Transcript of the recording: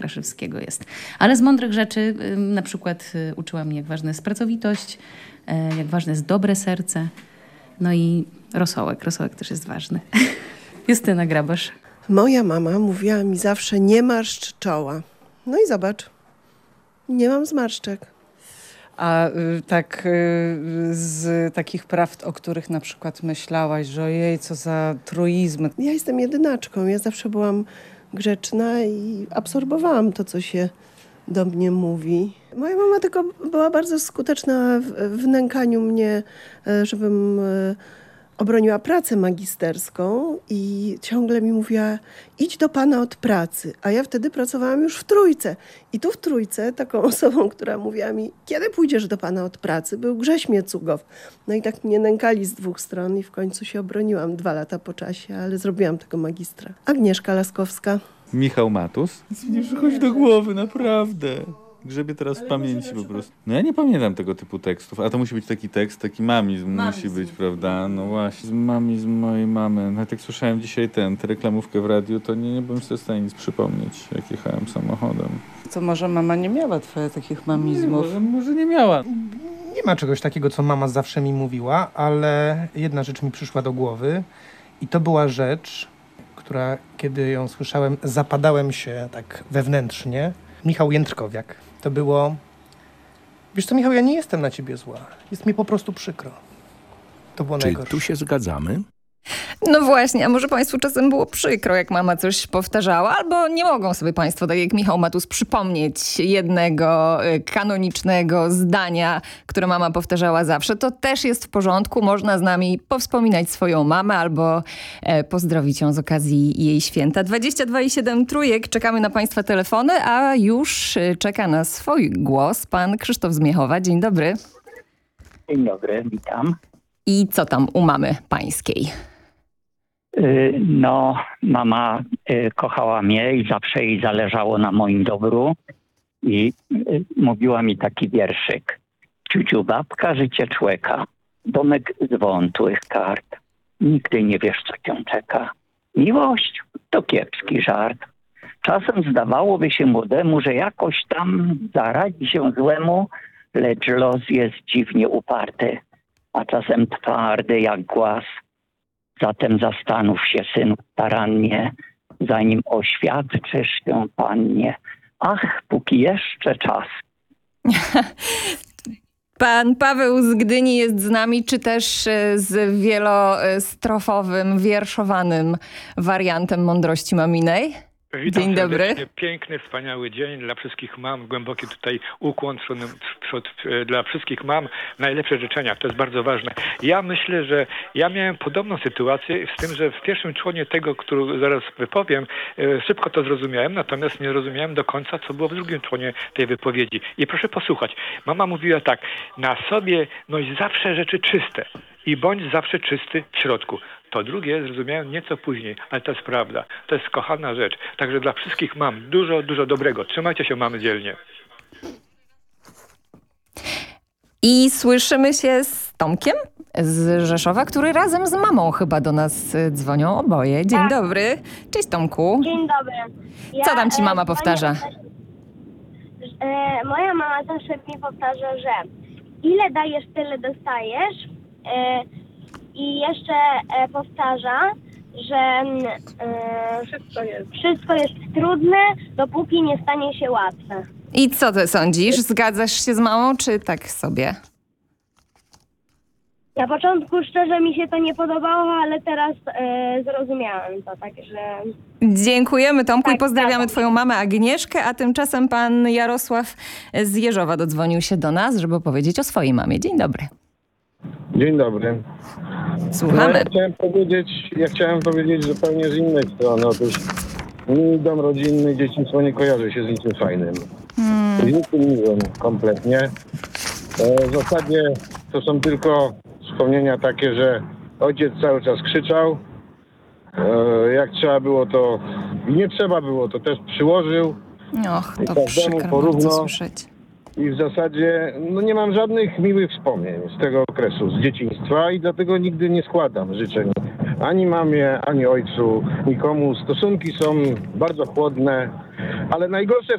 Kraszewskiego jest. Ale z mądrych rzeczy na przykład uczyła mnie, jak ważna jest pracowitość, jak ważne jest dobre serce. No i rosołek. Rosołek też jest ważny. Justyna Grabasz. Moja mama mówiła mi zawsze: nie marszcz czoła. No i zobacz, nie mam zmarszczek. A z takich prawd, o których na przykład myślałaś, że ojej, co za truizmy. Ja jestem jedynaczką. Ja zawsze byłam grzeczna i absorbowałam to, co się do mnie mówi. Moja mama tylko była bardzo skuteczna w nękaniu mnie, żebym obroniła pracę magisterską i ciągle mi mówiła: idź do pana od pracy. A ja wtedy pracowałam już w Trójce. I tu w Trójce taką osobą, która mówiła mi: kiedy pójdziesz do pana od pracy, był Grześ Miecugow. No i tak mnie nękali z dwóch stron i w końcu się obroniłam 2 lata po czasie, ale zrobiłam tego magistra. Agnieszka Laskowska. Michał Matus. Nic mi nie przychodzi do głowy, naprawdę. Grzebie teraz w pamięci po prostu. No ja nie pamiętam tego typu tekstów, a to musi być taki tekst, taki mamizm musi być, prawda? No właśnie, mamizm mojej mamy. Nawet jak słyszałem dzisiaj tę reklamówkę w radiu, to nie byłem sobie w stanie nic przypomnieć, jak jechałem samochodem. Co, może mama nie miała twoje takich mamizmów? Może nie miała. Nie ma czegoś takiego, co mama zawsze mi mówiła, ale jedna rzecz mi przyszła do głowy i to była rzecz, która, kiedy ją słyszałem, zapadałem się tak wewnętrznie. Michał Jędrkowiak. To było: wiesz co, Michał, ja nie jestem na ciebie zła. Jest mi po prostu przykro. To było najgorsze. Czy tu się zgadzamy? No właśnie, a może państwu czasem było przykro, jak mama coś powtarzała? Albo nie mogą sobie państwo, tak jak Michał Matus, przypomnieć jednego kanonicznego zdania, które mama powtarzała zawsze. To też jest w porządku. Można z nami powspominać swoją mamę albo pozdrowić ją z okazji jej święta. 22,7 trójek. Czekamy na państwa telefony, a już czeka na swój głos pan Krzysztof z Miechowa. Dzień dobry. Dzień dobry, witam. I co tam u mamy pańskiej? No, mama kochała mnie i zawsze jej zależało na moim dobru i mówiła mi taki wierszyk. Ciuciu babka, życie człeka, domek z wątłych kart. Nigdy nie wiesz, co cię czeka. Miłość to kiepski żart. Czasem zdawałoby się młodemu, że jakoś tam zaradzi się złemu, lecz los jest dziwnie uparty, a czasem twardy jak głaz. Zatem zastanów się, synu, starannie, zanim oświadczysz się pannie. Ach, póki jeszcze czas. Pan Paweł z Gdyni jest z nami, czy też z wielostrofowym, wierszowanym wariantem mądrości maminej? Witam Dzień dobry. serdecznie. Piękny, wspaniały dzień dla wszystkich mam. Głęboki tutaj ukłon dla wszystkich mam. Najlepsze życzenia. To jest bardzo ważne. Ja myślę, że ja miałem podobną sytuację z tym, że w pierwszym członie tego, który zaraz wypowiem, szybko to zrozumiałem, natomiast nie rozumiałem do końca, co było w drugim członie tej wypowiedzi. I proszę posłuchać. Mama mówiła tak: na sobie noś zawsze rzeczy czyste i bądź zawsze czysty w środku. To drugie zrozumiałem nieco później, ale to jest prawda. To jest kochana rzecz. Także dla wszystkich mam dużo, dużo dobrego. Trzymajcie się, mamy, dzielnie. I słyszymy się z Tomkiem z Rzeszowa, który razem z mamą chyba do nas dzwonią oboje. Dzień dobry. Cześć, Tomku. Dzień dobry. Co tam ci mama powtarza? Moja mama zawsze mi powtarza, że ile dajesz, tyle dostajesz. I jeszcze powtarza, że wszystko jest trudne, dopóki nie stanie się łatwe. I co ty sądzisz? Zgadzasz się z mamą, czy tak sobie? Na początku szczerze mi się to nie podobało, ale teraz zrozumiałem to, także... Dziękujemy, Tomku, i pozdrawiamy twoją mamę Agnieszkę, a tymczasem pan Jarosław z Jeżowa dodzwonił się do nas, żeby opowiedzieć o swojej mamie. Dzień dobry. Dzień dobry. Słuchamy. Ja chciałem powiedzieć zupełnie z innej strony. Otóż mi dom rodzinny, dzieciństwo nie kojarzy się z niczym fajnym. Z niczym miłym kompletnie. W zasadzie to są tylko wspomnienia takie, że ojciec cały czas krzyczał. Jak trzeba było, to i nie trzeba było, to też przyłożył. Och, to przykro bardzo słyszeć. I w zasadzie nie mam żadnych miłych wspomnień z tego okresu, z dzieciństwa i dlatego nigdy nie składam życzeń ani mamie, ani ojcu, nikomu. Stosunki są bardzo chłodne, ale najgorsze